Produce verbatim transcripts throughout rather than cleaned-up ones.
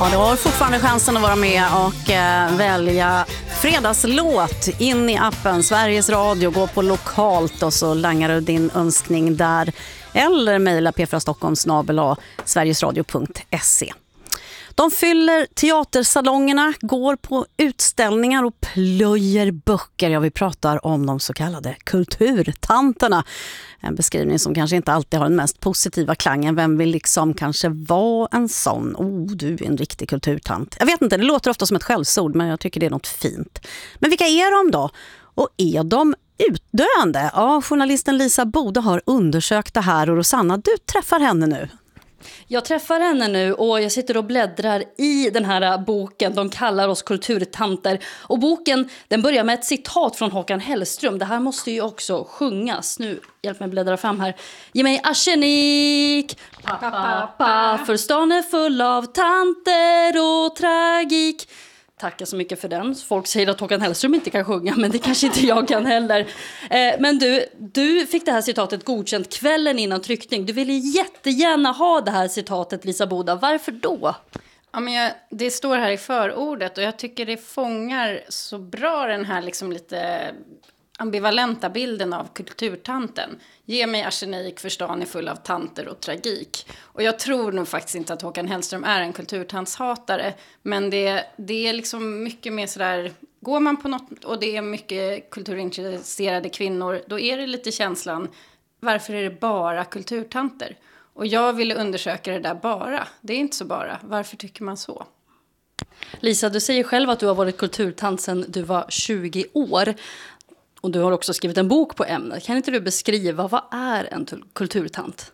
Ja, du har fortfarande chansen att vara med och eh, välja fredagslåt in i appen Sveriges Radio. Gå på lokalt och så langar du din önskning där. Eller mejla p fyra stockholm snabel-a sverigesradio punkt se. De fyller teatersalongerna, går på utställningar och plöjer böcker. Ja, vi pratar om de så kallade kulturtanterna. En beskrivning som kanske inte alltid har den mest positiva klangen. Vem vill liksom kanske vara en sån? Oh, du är en riktig kulturtant. Jag vet inte, det låter ofta som ett skällsord, men jag tycker det är något fint. Men vilka är de då? Och är de utdöende? Ja, journalisten Lisa Bode har undersökt det här och Rosanna, du träffar henne nu. Jag träffar henne nu och jag sitter och bläddrar i den här boken. De kallar oss kulturtanter. Och boken, den börjar med ett citat från Håkan Hellström. Det här måste ju också sjungas. Nu, hjälp mig bläddra fram här. Ge mig arsenik, pappa, pappa, för stan är full av tanter och tragik. Tackar så mycket för den. Folk säger att Håkan Hellström inte kan sjunga, men det kanske inte jag kan heller. Eh, men du, du fick det här citatet godkänt kvällen innan tryckning. Du ville jättegärna ha det här citatet, Lisa Bode. Varför då? Ja, men jag, det står här i förordet och jag tycker det fångar så bra den här liksom lite ambivalenta bilden av kulturtanten. Ge mig arsenik, för stan är full av tanter och tragik. Och jag tror nog faktiskt inte att Håkan Hellström är en kulturtantshatare. Men det, det är liksom mycket mer sådär, går man på något och det är mycket kulturintresserade kvinnor, då är det lite känslan, varför är det bara kulturtanter? Och jag ville undersöka det där bara. Det är inte så bara. Varför tycker man så? Lisa, du säger själv att du har varit kulturtant sedan du var tjugo år. Och du har också skrivit en bok på ämnet. Kan inte du beskriva, vad är en kulturtant?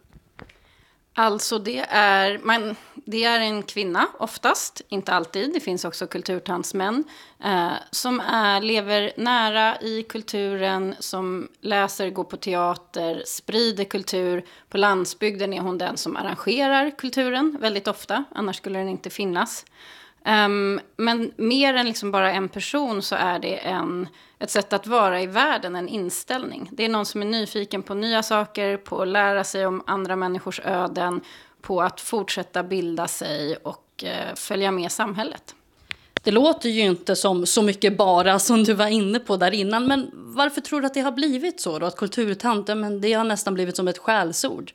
Alltså det är, man, det är en kvinna oftast, inte alltid. Det finns också kulturtantsmän eh, som är, lever nära i kulturen, som läser, går på teater, sprider kultur. På landsbygden är hon den som arrangerar kulturen väldigt ofta, annars skulle den inte finnas. Um, men mer än liksom bara en person så är det en, ett sätt att vara i världen, en inställning. Det är någon som är nyfiken på nya saker, på att lära sig om andra människors öden, på att fortsätta bilda sig och uh, följa med samhället. Det låter ju inte som så mycket bara som du var inne på där innan, men varför tror du att det har blivit så då? Att kulturtant, men det har nästan blivit som ett skällsord.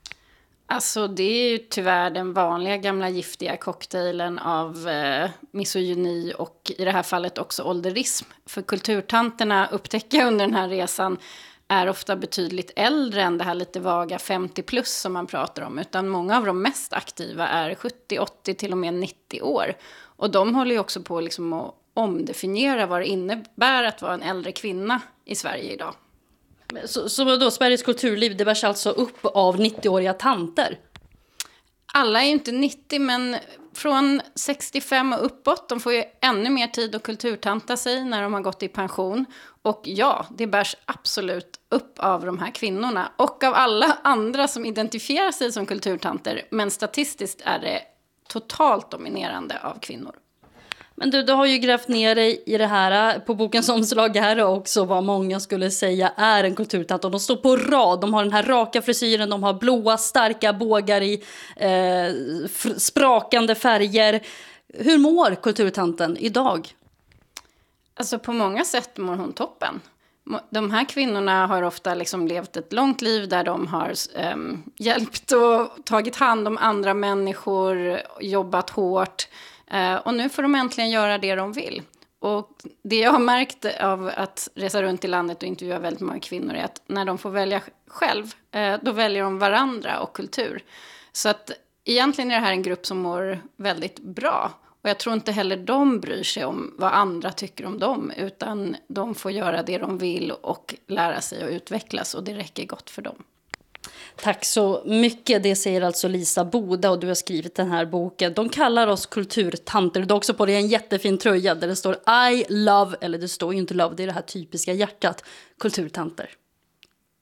Alltså det är ju tyvärr den vanliga gamla giftiga cocktailen av eh, misogyni och i det här fallet också ålderism. För kulturtanterna upptäcker under den här resan är ofta betydligt äldre än det här lite vaga femtio plus som man pratar om. Utan många av de mest aktiva är sjuttio, åttio till och med nittio år. Och de håller ju också på liksom att omdefiniera vad det innebär att vara en äldre kvinna i Sverige idag. Så, så då, Sveriges kulturliv, det bärs alltså upp av nittio-åriga tanter? Alla är ju inte nittio, men från sextiofem och uppåt, de får ju ännu mer tid att kulturtanta sig när de har gått i pension. Och ja, det bärs absolut upp av de här kvinnorna och av alla andra som identifierar sig som kulturtanter. Men statistiskt är det totalt dominerande av kvinnor. Men du, du har ju grävt ner dig i det här på bokens omslag här också, vad många skulle säga är en kulturtant. Och de står på rad, de har den här raka frisyren, de har blåa starka bågar i eh, sprakande färger. Hur mår kulturtanten idag? Alltså på många sätt mår hon toppen. De här kvinnorna har ofta liksom levt ett långt liv där de har eh, hjälpt och tagit hand om andra människor, jobbat hårt. Uh, och nu får de äntligen göra det de vill. Och det jag har märkt av att resa runt i landet och intervjua väldigt många kvinnor är att när de får välja själv, uh, då väljer de varandra och kultur. Så att egentligen är det här en grupp som mår väldigt bra. Och jag tror inte heller de bryr sig om vad andra tycker om dem, utan de får göra det de vill och lära sig att utvecklas, och det räcker gott för dem. Tack så mycket, det säger alltså Lisa Bode, och du har skrivit den här boken. De kallar oss kulturtanter. Du har också på dig en jättefin tröja där det står I love, eller det står ju inte love, det är det här typiska hjärtat, kulturtanter.